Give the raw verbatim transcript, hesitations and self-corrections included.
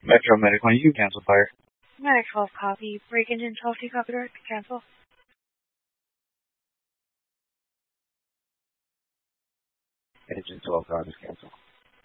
Metro Medic one, you can cancel fire. Medic twelve copy. Break engine twelve T copy direct. Cancel. Engine twelve, copy, cancel.